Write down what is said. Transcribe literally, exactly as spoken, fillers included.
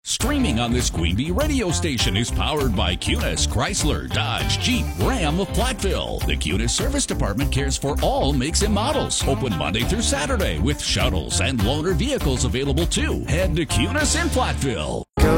Streaming on this Queen Bee radio station is powered by Cunis, Chrysler, Dodge, Jeep, Ram of Platteville. The Cunis Service Department cares for all makes and models. Open Monday through Saturday with shuttles and loaner vehicles available too. Head to Cunis in Platteville. Go